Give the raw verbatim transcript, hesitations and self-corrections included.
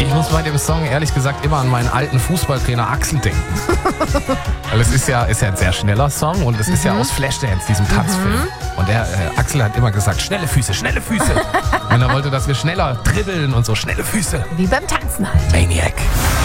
ich muss bei dem Song ehrlich gesagt immer an meinen alten Fußballtrainer Axel denken. Weil es ist ja, ist ja ein sehr schneller Song und es ist mhm. ja aus Flashdance, diesem Tanzfilm. Mhm. Und der äh, Axel hat immer gesagt, schnelle Füße, schnelle Füße. Und er wollte, dass wir schneller dribbeln und so, schnelle Füße. Wie beim Tanzen halt. Maniac.